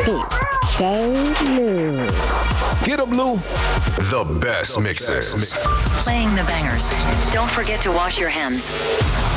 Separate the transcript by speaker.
Speaker 1: DJ Lou.
Speaker 2: Get 'em, Lou.
Speaker 3: The best mixes.
Speaker 4: Playing the bangers. Don't forget to wash your hands.